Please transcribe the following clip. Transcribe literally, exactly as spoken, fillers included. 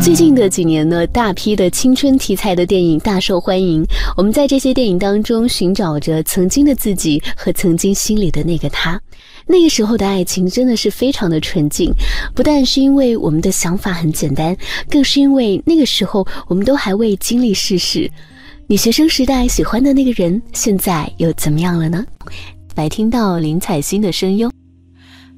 最近的几年呢，大批的青春题材的电影大受欢迎。我们在这些电影当中寻找着曾经的自己和曾经心里的那个他。那个时候的爱情真的是非常的纯净，不但是因为我们的想法很简单，更是因为那个时候我们都还未经历世事。你学生时代喜欢的那个人，现在又怎么样了呢？来听到林采欣的声优。